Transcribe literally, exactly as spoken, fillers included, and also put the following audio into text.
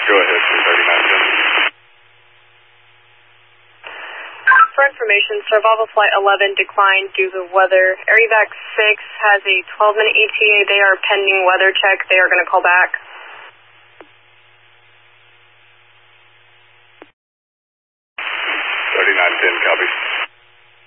Go ahead, thirty-nine ten. For information, Survival Flight eleven declined due to weather. Air Evac six has a twelve minute E T A. They are pending weather check. They are going to call back. thirty-nine ten, copy.